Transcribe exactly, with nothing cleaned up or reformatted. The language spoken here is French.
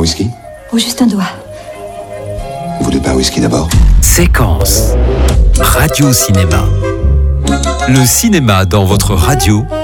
whisky? Oh, juste un doigt. Vous voulez pas un whisky d'abord? Séquence. Radio Cinéma. Le cinéma dans votre radio